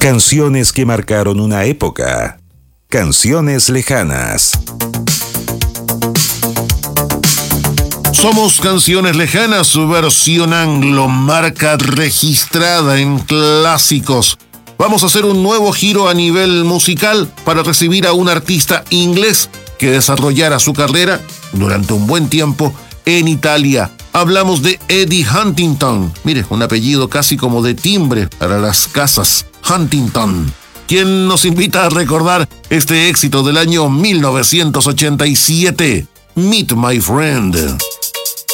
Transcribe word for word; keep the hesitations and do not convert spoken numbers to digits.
Canciones que marcaron una época. Canciones lejanas. Somos Canciones Lejanas, su versión anglo, marca registrada en clásicos. Vamos a hacer un nuevo giro a nivel musical para recibir a un artista inglés que desarrollara su carrera durante un buen tiempo en Italia. Hablamos de Eddie Huntington. Mire, un apellido casi como de timbre para las casas. Huntington, quien nos invita a recordar este éxito del año mil novecientos ochenta y siete, Meet My Friend.